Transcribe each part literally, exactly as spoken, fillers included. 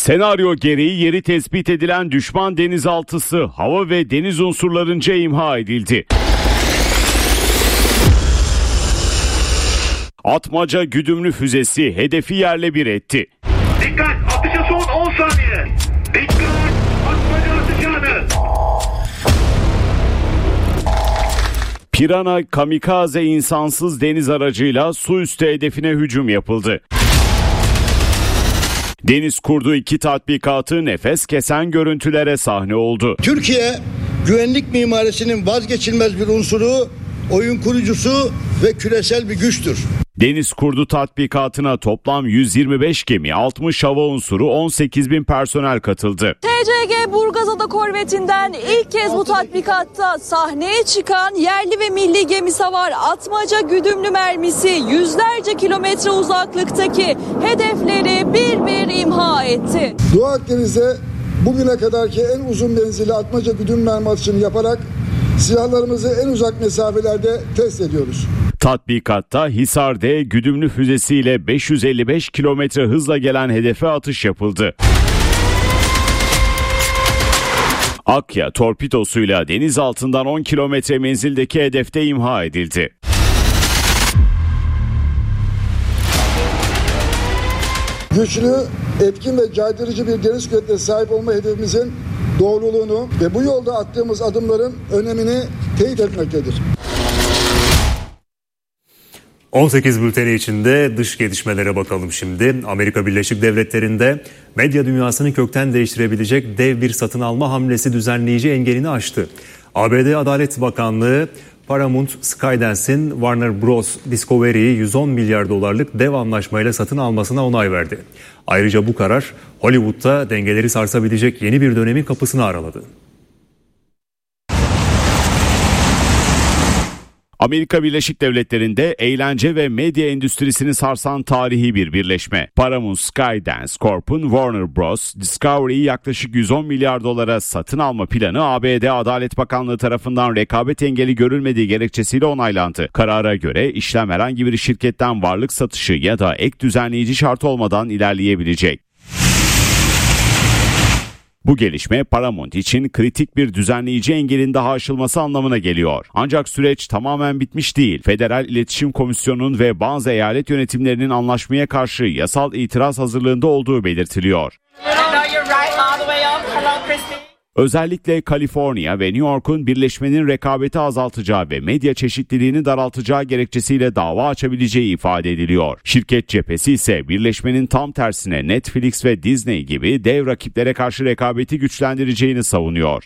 Senaryo gereği yeri tespit edilen düşman denizaltısı hava ve deniz unsurlarınca imha edildi. Atmaca güdümlü füzesi hedefi yerle bir etti. Dikkat! Atışa son on saniye. Dikkat! Atmaca atacağını. Pirana kamikaze insansız deniz aracıyla su üstü hedefine hücum yapıldı. Deniz Kurdu iki tatbikatı nefes kesen görüntülere sahne oldu. Türkiye güvenlik mimarisinin vazgeçilmez bir unsuru, oyun kurucusu ve küresel bir güçtür. Deniz Kurdu tatbikatına toplam yüz yirmi beş gemi, altmış hava unsuru, on sekiz bin personel katıldı. T C G Burgazada korvetinden ilk kez bu tatbikatta sahneye çıkan yerli ve milli gemi savar Atmaca güdümlü mermisi yüzlerce kilometre uzaklıktaki hedefleri bir bir imha etti. Doğu Akdeniz'de bugüne kadarki en uzun menzilli Atmaca güdümlü mermi atışını yaparak silahlarımızı en uzak mesafelerde test ediyoruz. Tatbikatta Hisar D güdümlü füzesiyle beş yüz elli beş kilometre hızla gelen hedefe atış yapıldı. Akya torpidosuyla deniz altından on kilometre menzildeki hedefte imha edildi. Güçlü, etkin ve caydırıcı bir deniz kuvvetine sahip olma hedefimizin doğruluğunu ve bu yolda attığımız adımların önemini teyit etmektedir. on sekiz bülteni içinde dış gelişmelere bakalım şimdi. Amerika Birleşik Devletleri'nde medya dünyasını kökten değiştirebilecek dev bir satın alma hamlesi düzenleyici engelini aştı. A B D Adalet Bakanlığı Paramount Skydance'in Warner Bros. Discovery'yi yüz on milyar dolarlık dev anlaşmayla satın almasına onay verdi. Ayrıca bu karar Hollywood'da dengeleri sarsabilecek yeni bir dönemin kapısını araladı. Amerika Birleşik Devletleri'nde eğlence ve medya endüstrisini sarsan tarihi bir birleşme. Paramount Skydance Corp'un Warner Bros. Discovery'yi yaklaşık yüz on milyar dolara satın alma planı A B D Adalet Bakanlığı tarafından rekabet engeli görülmediği gerekçesiyle onaylandı. Karara göre işlem herhangi bir şirketten varlık satışı ya da ek düzenleyici şart olmadan ilerleyebilecek. Bu gelişme Paramount için kritik bir düzenleyici engelin daha aşılması anlamına geliyor. Ancak süreç tamamen bitmiş değil. Federal İletişim Komisyonu'nun ve bazı eyalet yönetimlerinin anlaşmaya karşı yasal itiraz hazırlığında olduğu belirtiliyor. Özellikle Kaliforniya ve New York'un birleşmenin rekabeti azaltacağı ve medya çeşitliliğini daraltacağı gerekçesiyle dava açabileceği ifade ediliyor. Şirket cephesi ise birleşmenin tam tersine Netflix ve Disney gibi dev rakiplere karşı rekabeti güçlendireceğini savunuyor.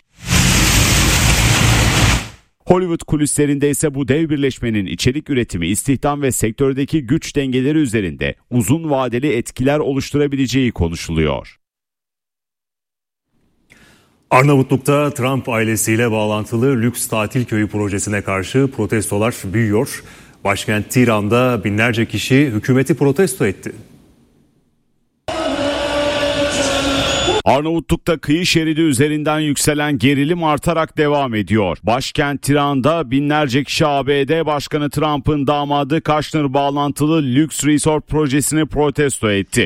Hollywood kulislerinde ise bu dev birleşmenin içerik üretimi, istihdam ve sektördeki güç dengeleri üzerinde uzun vadeli etkiler oluşturabileceği konuşuluyor. Arnavutluk'ta Trump ailesiyle bağlantılı lüks tatil köyü projesine karşı protestolar büyüyor. Başkent Tiran'da binlerce kişi hükümeti protesto etti. Arnavutluk'ta kıyı şeridi üzerinden yükselen gerilim artarak devam ediyor. Başkent Tiran'da binlerce kişi A B D Başkanı Trump'ın damadı Kushner bağlantılı lüks resort projesini protesto etti.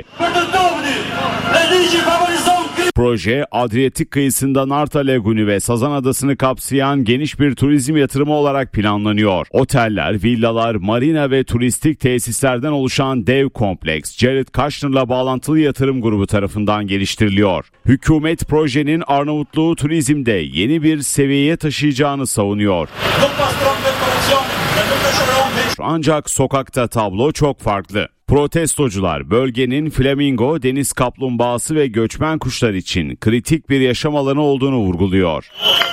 Proje, Adriyatik kıyısında Narta Lagunu ve Sazan Adası'nı kapsayan geniş bir turizm yatırımı olarak planlanıyor. Oteller, villalar, marina ve turistik tesislerden oluşan dev kompleks, Jared Kushner'la bağlantılı yatırım grubu tarafından geliştiriliyor. Hükümet projenin Arnavutluğu turizmde yeni bir seviyeye taşıyacağını savunuyor. Ancak sokakta tablo çok farklı. Protestocular bölgenin flamingo, deniz kaplumbağası ve göçmen kuşlar için kritik bir yaşam alanı olduğunu vurguluyor.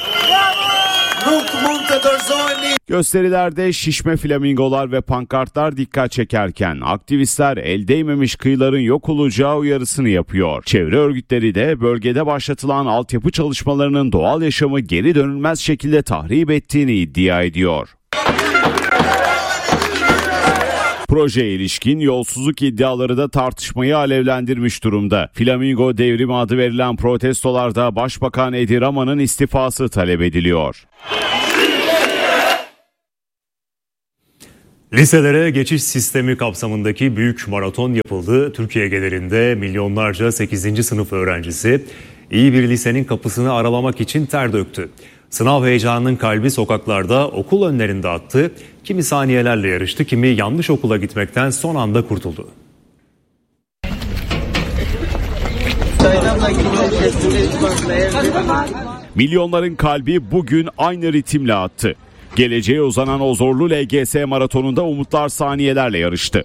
Gösterilerde şişme flamingolar ve pankartlar dikkat çekerken aktivistler el değmemiş kıyıların yok olacağı uyarısını yapıyor. Çevre örgütleri de bölgede başlatılan altyapı çalışmalarının doğal yaşamı geri dönülmez şekilde tahrip ettiğini iddia ediyor. Projeye ilişkin yolsuzluk iddiaları da tartışmayı alevlendirmiş durumda. Flamingo devrimi adı verilen protestolarda Başbakan Edi Rama'nın istifası talep ediliyor. Liselere geçiş sistemi kapsamındaki büyük maraton yapıldı. Türkiye genelinde milyonlarca sekizinci sınıf öğrencisi iyi bir lisenin kapısını aralamak için ter döktü. Sınav heyecanının kalbi sokaklarda, okul önlerinde attı. Kimi saniyelerle yarıştı, kimi yanlış okula gitmekten son anda kurtuldu. Milyonların kalbi bugün aynı ritimle attı. Geleceğe uzanan o zorlu L G S maratonunda umutlar saniyelerle yarıştı.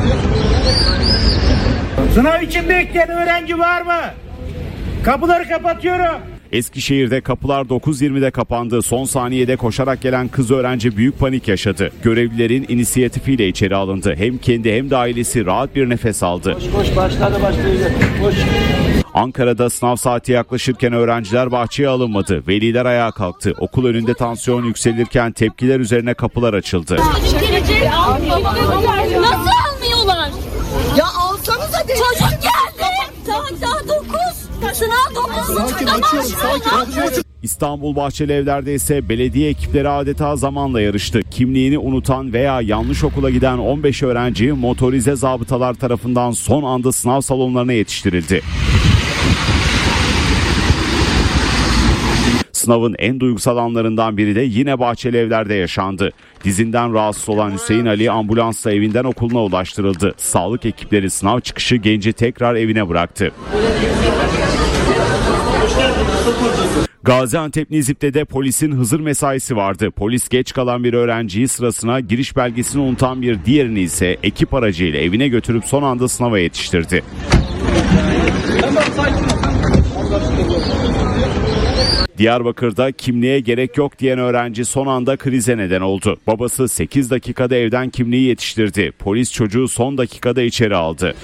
Sınav için bekleyen öğrenci var mı? Kapıları kapatıyorum. Eskişehir'de kapılar dokuz yirmide kapandı. Son saniyede koşarak gelen kız öğrenci büyük panik yaşadı. Görevlilerin inisiyatifiyle içeri alındı. Hem kendi hem de ailesi rahat bir nefes aldı. Koş koş başladı başlayacak. Koş. Ankara'da sınav saati yaklaşırken öğrenciler bahçeye alınmadı. Veliler ayağa kalktı. Okul önünde tansiyon yükselirken tepkiler üzerine kapılar açıldı. Nasıl almıyorlar? Ya alsanıza de. Çocuk geldi. Daha daha dokuz. Sınav dokuz. İstanbul Bahçelievler'de ise belediye ekipleri adeta zamanla yarıştı. Kimliğini unutan veya yanlış okula giden on beş öğrenci motorize zabıtalar tarafından son anda sınav salonlarına yetiştirildi. Sınavın en duygusal anlarından biri de yine Bahçelievler'de yaşandı. Dizinden rahatsız olan Hüseyin Ali ambulansla evinden okuluna ulaştırıldı. Sağlık ekipleri sınav çıkışı genci tekrar evine bıraktı. Gaziantep Nizip'te de polisin Hızır mesaisi vardı. Polis geç kalan bir öğrenciyi sırasına, giriş belgesini unutan bir diğerini ise ekip aracıyla evine götürüp son anda sınava yetiştirdi. Diyarbakır'da kimliğe gerek yok diyen öğrenci son anda krize neden oldu. Babası sekiz dakikada evden kimliği yetiştirdi. Polis çocuğu son dakikada içeri aldı.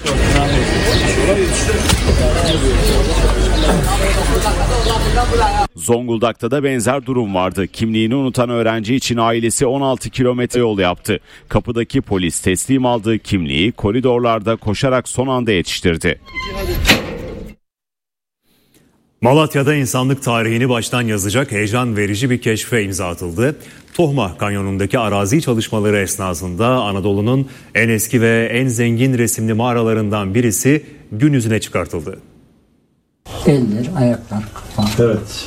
Zonguldak'ta da benzer durum vardı. Kimliğini unutan öğrenci için ailesi on altı kilometre yol yaptı. Kapıdaki polis teslim aldığı kimliği koridorlarda koşarak son anda yetiştirdi. Malatya'da insanlık tarihini baştan yazacak heyecan verici bir keşfe imza atıldı. Tohma Kanyonu'ndaki arazi çalışmaları esnasında Anadolu'nun en eski ve en zengin resimli mağaralarından birisi gün yüzüne çıkartıldı. Eller, ayaklar, kafa. Evet.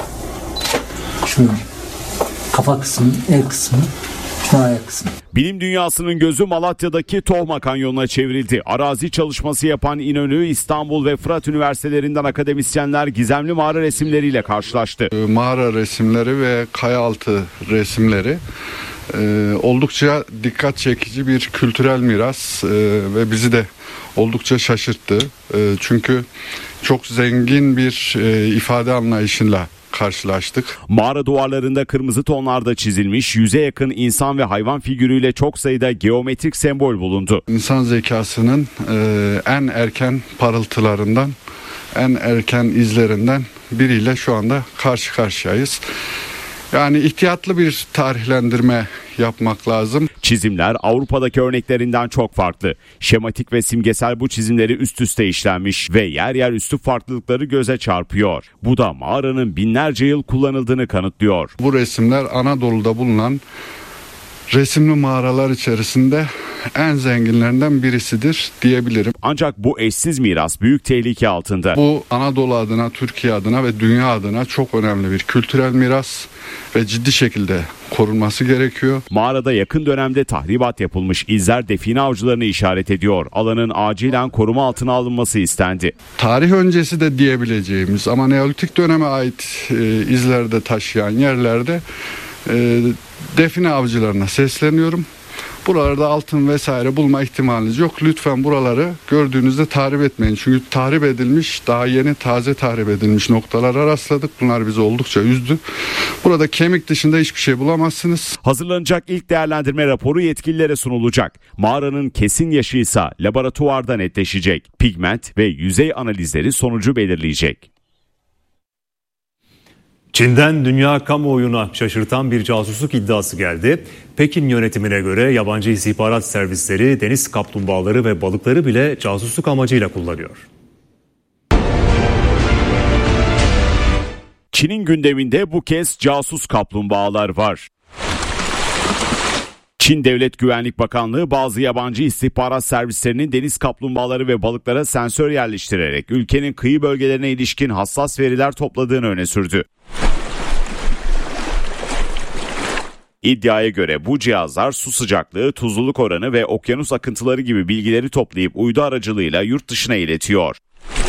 Şöyle. Kafa kısmı, el kısmı, şu ayak kısmı. Bilim dünyasının gözü Malatya'daki Tohma Kanyonu'na çevrildi. Arazi çalışması yapan İnönü, İstanbul ve Fırat Üniversitelerinden akademisyenler gizemli mağara resimleriyle karşılaştı. Mağara resimleri ve kayaaltı resimleri e, oldukça dikkat çekici bir kültürel miras e, ve bizi de oldukça şaşırttı. E, çünkü çok zengin bir e, ifade anlayışıyla karşılaştık. Mağara duvarlarında kırmızı tonlarda çizilmiş yüze yakın insan ve hayvan figürüyle çok sayıda geometrik sembol bulundu. İnsan zekasının e, en erken parıltılarından, en erken izlerinden biriyle şu anda karşı karşıyayız. Yani ihtiyatlı bir tarihlendirme yapmak lazım. Çizimler Avrupa'daki örneklerinden çok farklı. Şematik ve simgesel bu çizimleri üst üste işlenmiş ve yer yer üslup farklılıkları göze çarpıyor. Bu da mağaranın binlerce yıl kullanıldığını kanıtlıyor. Bu resimler Anadolu'da bulunan resimli mağaralar içerisinde en zenginlerinden birisidir diyebilirim. Ancak bu eşsiz miras büyük tehlike altında. Bu Anadolu adına, Türkiye adına ve dünya adına çok önemli bir kültürel miras ve ciddi şekilde korunması gerekiyor. Mağarada yakın dönemde tahribat yapılmış izler define avcılarını işaret ediyor. Alanın acilen koruma altına alınması istendi. Tarih öncesi de diyebileceğimiz ama Neolitik döneme ait e, izler de taşıyan yerlerde e, define avcılarına sesleniyorum. Buralarda altın vesaire bulma ihtimaliniz yok. Lütfen buraları gördüğünüzde tahrip etmeyin. Çünkü tahrip edilmiş, daha yeni taze tahrip edilmiş noktalara rastladık. Bunlar bizi oldukça üzdü. Burada kemik dışında hiçbir şey bulamazsınız. Hazırlanacak ilk değerlendirme raporu yetkililere sunulacak. Mağaranın kesin yaşı ise laboratuvarda netleşecek. Pigment ve yüzey analizleri sonucu belirleyecek. Çin'den dünya kamuoyuna şaşırtan bir casusluk iddiası geldi. Pekin yönetimine göre yabancı istihbarat servisleri deniz kaplumbağaları ve balıkları bile casusluk amacıyla kullanıyor. Çin'in gündeminde bu kez casus kaplumbağalar var. Çin Devlet Güvenlik Bakanlığı bazı yabancı istihbarat servislerinin deniz kaplumbağaları ve balıklara sensör yerleştirerek ülkenin kıyı bölgelerine ilişkin hassas veriler topladığını öne sürdü. İddiaya göre bu cihazlar su sıcaklığı, tuzluluk oranı ve okyanus akıntıları gibi bilgileri toplayıp uydu aracılığıyla yurt dışına iletiyor.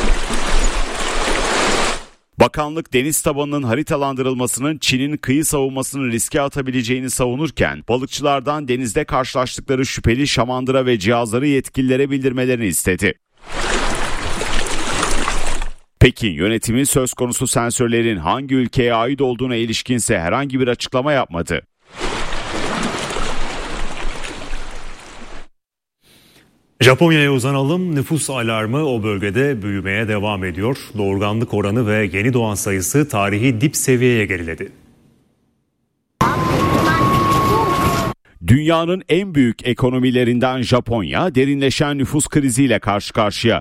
Bakanlık deniz tabanının haritalandırılmasının Çin'in kıyı savunmasını riske atabileceğini savunurken balıkçılardan denizde karşılaştıkları şüpheli şamandıra ve cihazları yetkililere bildirmelerini istedi. Pekin yönetimi söz konusu sensörlerin hangi ülkeye ait olduğuna ilişkinse herhangi bir açıklama yapmadı. Japonya'ya uzanalım. Nüfus alarmı o bölgede büyümeye devam ediyor. Doğurganlık oranı ve yeni doğan sayısı tarihi dip seviyeye geriledi. Dünyanın en büyük ekonomilerinden Japonya derinleşen nüfus kriziyle karşı karşıya.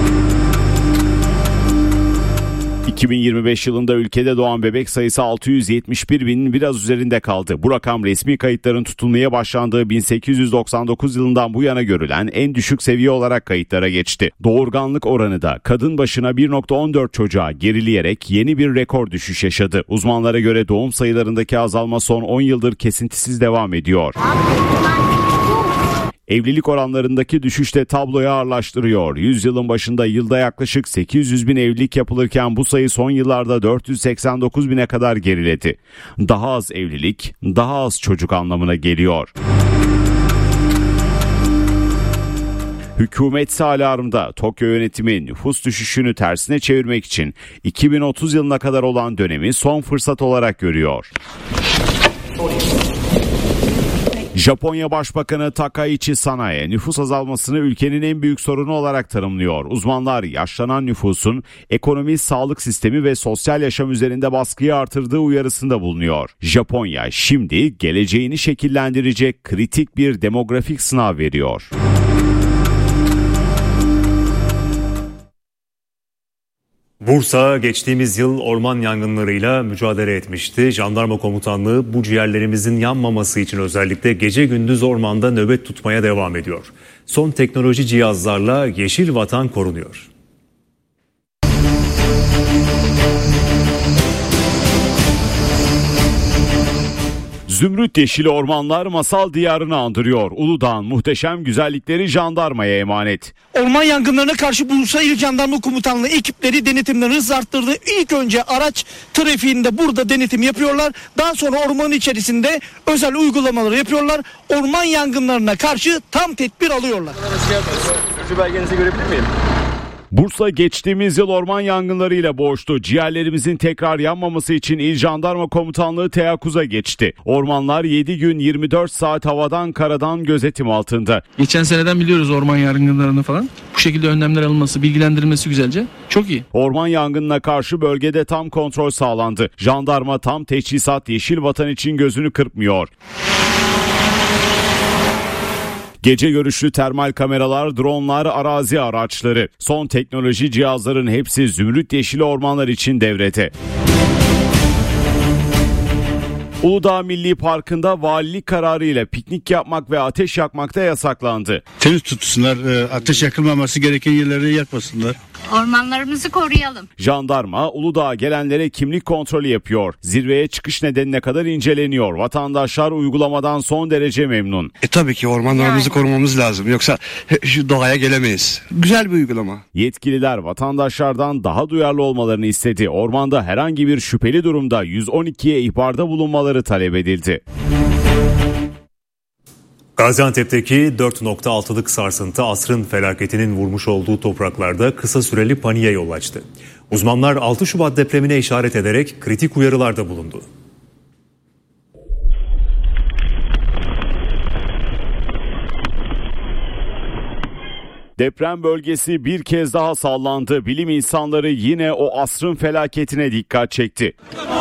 iki bin yirmi beş yılında ülkede doğan bebek sayısı altı yüz yetmiş bir binin biraz üzerinde kaldı. Bu rakam resmi kayıtların tutulmaya başlandığı bin sekiz yüz doksan dokuz yılından bu yana görülen en düşük seviye olarak kayıtlara geçti. Doğurganlık oranı da kadın başına bir virgül on dört çocuğa gerileyerek yeni bir rekor düşüş yaşadı. Uzmanlara göre doğum sayılarındaki azalma son on yıldır kesintisiz devam ediyor. Evlilik oranlarındaki düşüş de tabloyu ağırlaştırıyor. Yüzyılın başında yılda yaklaşık sekiz yüz bin evlilik yapılırken bu sayı son yıllarda dört yüz seksen dokuz bine kadar geriledi. Daha az evlilik, daha az çocuk anlamına geliyor. Hükümet alarmda. Tokyo yönetimi nüfus düşüşünü tersine çevirmek için iki bin otuz yılına kadar olan dönemi son fırsat olarak görüyor. Japonya Başbakanı Takaichi Sanae nüfus azalmasını ülkenin en büyük sorunu olarak tanımlıyor. Uzmanlar yaşlanan nüfusun ekonomi, sağlık sistemi ve sosyal yaşam üzerinde baskıyı artırdığı uyarısında bulunuyor. Japonya şimdi geleceğini şekillendirecek kritik bir demografik sınav veriyor. Bursa geçtiğimiz yıl orman yangınlarıyla mücadele etmişti. Jandarma Komutanlığı bu ciğerlerimizin yanmaması için özellikle gece gündüz ormanda nöbet tutmaya devam ediyor. Son teknoloji cihazlarla yeşil vatan korunuyor. Zümrüt yeşili ormanlar masal diyarını andırıyor. Uludağ'ın muhteşem güzellikleri jandarmaya emanet. Orman yangınlarına karşı Bursa İl Jandarma Komutanlığı ekipleri denetimlerini hız arttırdı. İlk önce araç trafiğinde burada denetim yapıyorlar. Daha sonra ormanın içerisinde özel uygulamaları yapıyorlar. Orman yangınlarına karşı tam tedbir alıyorlar. Sürücü belgenizi görebilir miyim? Bursa geçtiğimiz yıl orman yangınlarıyla boğuştu. Ciğerlerimizin tekrar yanmaması için İl Jandarma Komutanlığı teyakkuza geçti. Ormanlar yedi gün yirmi dört saat havadan karadan gözetim altında. Geçen seneden biliyoruz orman yangınlarını falan. Bu şekilde önlemler alınması, bilgilendirilmesi güzelce. Çok iyi. Orman yangınına karşı bölgede tam kontrol sağlandı. Jandarma tam teçhizat yeşil vatan için gözünü kırpmıyor. Gece görüşlü termal kameralar, dronlar, arazi araçları. Son teknoloji cihazların hepsi zümrüt yeşili ormanlar için devrede. Uludağ Milli Parkı'nda valilik kararıyla piknik yapmak ve ateş yakmak da yasaklandı. Temiz tutsunlar, ateş yakılmaması gereken yerleri yakmasınlar. Ormanlarımızı koruyalım. Jandarma Uludağ'a gelenlere kimlik kontrolü yapıyor. Zirveye çıkış nedenine kadar inceleniyor. Vatandaşlar uygulamadan son derece memnun. E tabii ki ormanlarımızı yani korumamız lazım. Yoksa şu doğaya gelemeyiz. Güzel bir uygulama. Yetkililer vatandaşlardan daha duyarlı olmalarını istedi. Ormanda herhangi bir şüpheli durumda yüz on ikiye ihbarda bulunmaları talep edildi. Gaziantep'teki dört nokta altılık sarsıntı asrın felaketinin vurmuş olduğu topraklarda kısa süreli paniğe yol açtı. Uzmanlar altı Şubat depremine işaret ederek kritik uyarılarda bulundu. Deprem bölgesi bir kez daha sallandı. Bilim insanları yine o asrın felaketine dikkat çekti.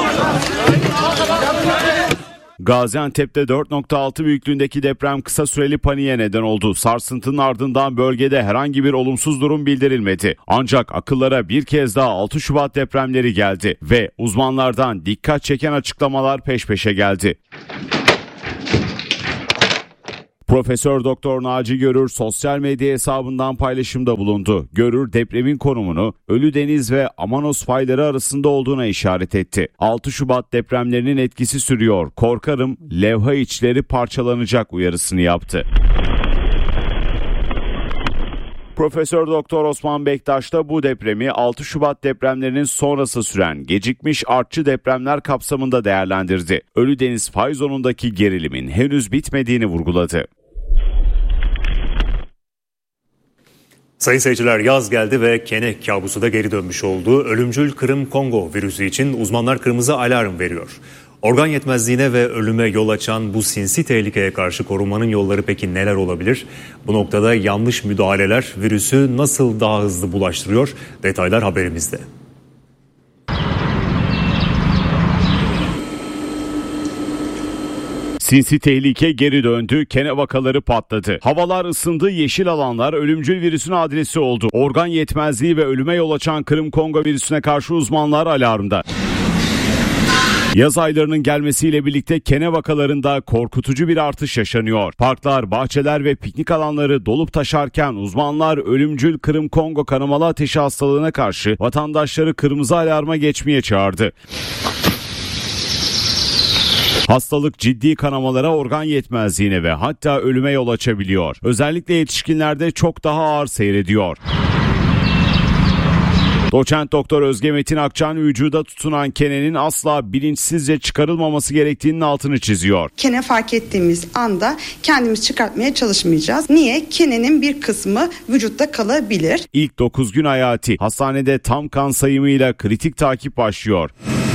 Gaziantep'te dört nokta altı büyüklüğündeki deprem kısa süreli paniğe neden oldu. Sarsıntının ardından bölgede herhangi bir olumsuz durum bildirilmedi. Ancak akıllara bir kez daha altı Şubat depremleri geldi ve uzmanlardan dikkat çeken açıklamalar peş peşe geldi. Profesör Doktor Naci Görür sosyal medya hesabından paylaşımda bulundu. Görür depremin konumunu Ölüdeniz ve Amanos fayları arasında olduğuna işaret etti. altı Şubat depremlerinin etkisi sürüyor. Korkarım levha içleri parçalanacak uyarısını yaptı. Profesör Doktor Osman Bektaş da bu depremi altı Şubat depremlerinin sonrası süren gecikmiş artçı depremler kapsamında değerlendirdi. Ölüdeniz fay zonundaki gerilimin henüz bitmediğini vurguladı. Sayın seyirciler, yaz geldi ve kene kabusu da geri dönmüş oldu. Ölümcül Kırım-Kongo virüsü için uzmanlar kırmızı alarm veriyor. Organ yetmezliğine ve ölüme yol açan bu sinsi tehlikeye karşı korunmanın yolları peki neler olabilir? Bu noktada yanlış müdahaleler virüsü nasıl daha hızlı bulaştırıyor? Detaylar haberimizde. Sinsi tehlike geri döndü, kene vakaları patladı. Havalar ısındı, yeşil alanlar ölümcül virüsün adresi oldu. Organ yetmezliği ve ölüme yol açan Kırım-Kongo virüsüne karşı uzmanlar alarmda. Yaz aylarının gelmesiyle birlikte kene vakalarında korkutucu bir artış yaşanıyor. Parklar, bahçeler ve piknik alanları dolup taşarken uzmanlar ölümcül Kırım-Kongo kanamalı ateşi hastalığına karşı vatandaşları kırmızı alarma geçmeye çağırdı. Hastalık ciddi kanamalara, organ yetmezliğine ve hatta ölüme yol açabiliyor. Özellikle yetişkinlerde çok daha ağır seyrediyor. Doçent Doktor Özge Metin Akçan vücuda tutunan kenenin asla bilinçsizce çıkarılmaması gerektiğinin altını çiziyor. Kene fark ettiğimiz anda kendimiz çıkartmaya çalışmayacağız. Niye? Kenenin bir kısmı vücutta kalabilir. İlk dokuz gün hayati. Hastanede tam kan sayımıyla kritik takip başlıyor.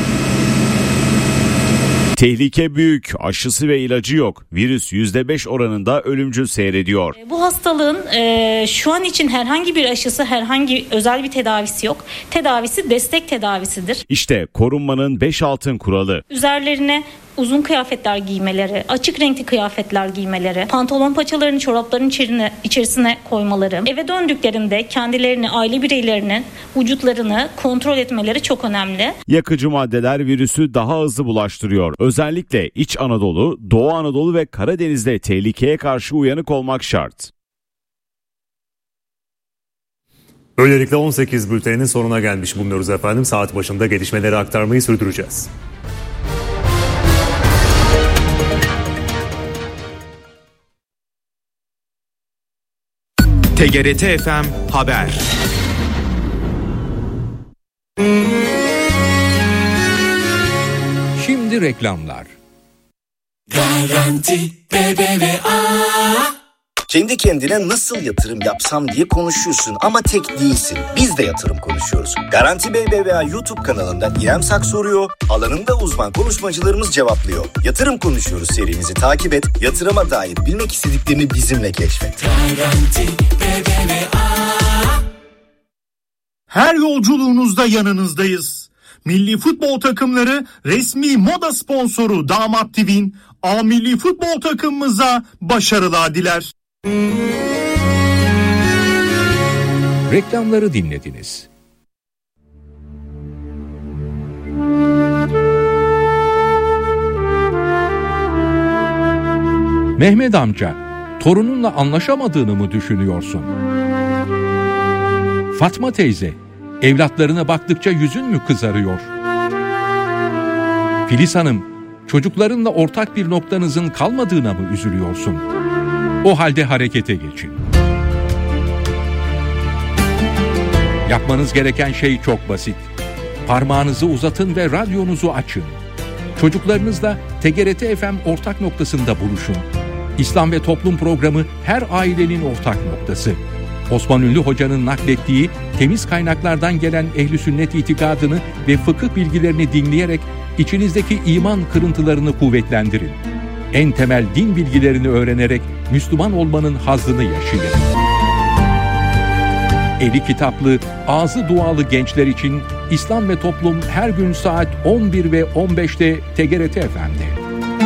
Tehlike büyük, aşısı ve ilacı yok. Virüs yüzde beş oranında ölümcül seyrediyor. Bu hastalığın e, şu an için herhangi bir aşısı, herhangi özel bir tedavisi yok. Tedavisi destek tedavisidir. İşte korunmanın beş altın kuralı. Üzerlerine uzun kıyafetler giymeleri, açık renkli kıyafetler giymeleri, pantolon paçalarını çorapların içerisine, içerisine koymaları, eve döndüklerinde kendilerini, aile bireylerinin vücutlarını kontrol etmeleri çok önemli. Yakıcı maddeler virüsü daha hızlı bulaştırıyor. Özellikle İç Anadolu, Doğu Anadolu ve Karadeniz'de tehlikeye karşı uyanık olmak şart. Böylelikle on sekiz bülteninin sonuna gelmiş bulunuyoruz efendim. Saat başında gelişmeleri aktarmayı sürdüreceğiz. T G R T F M Haber. Şimdi reklamlar. Garanti B B V A. Kendi kendine nasıl yatırım yapsam diye konuşuyorsun ama tek değilsin. Biz de yatırım konuşuyoruz. Garanti B B V A YouTube kanalında İrem Sak soruyor, alanında uzman konuşmacılarımız cevaplıyor. Yatırım konuşuyoruz serimizi takip et, yatırıma dair bilmek istediklerini bizimle keşfet. Garanti B B V A. Her yolculuğunuzda yanınızdayız. Milli futbol takımları resmi moda sponsoru Damat T V'nin A Milli futbol takımımıza başarılar diler. Reklamları dinlediniz. Mehmet amca, torununla anlaşamadığını mı düşünüyorsun? Fatma teyze, evlatlarına baktıkça yüzün mü kızarıyor? Filiz Hanım, çocuklarınla ortak bir noktanızın kalmadığına mı üzülüyorsun? O halde harekete geçin. Yapmanız gereken şey çok basit. Parmağınızı uzatın ve radyonuzu açın. Çocuklarınızla T G R T F M ortak noktasında buluşun. İslam ve Toplum programı her ailenin ortak noktası. Osman Ünlü Hoca'nın naklettiği temiz kaynaklardan gelen ehl-i sünnet itikadını ve fıkıh bilgilerini dinleyerek içinizdeki iman kırıntılarını kuvvetlendirin. En temel din bilgilerini öğrenerek Müslüman olmanın hazzını yaşayın. Eli kitaplı, ağzı dualı gençler için İslam ve Toplum her gün saat on bir ve on beşte T G R T F M'de.